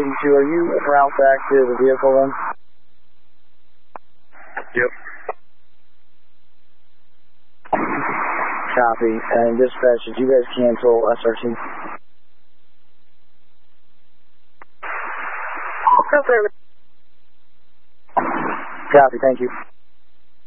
82, are you en route back to the vehicle then? Yep. Copy. And dispatch, did you guys cancel SRT? Copy, thank you.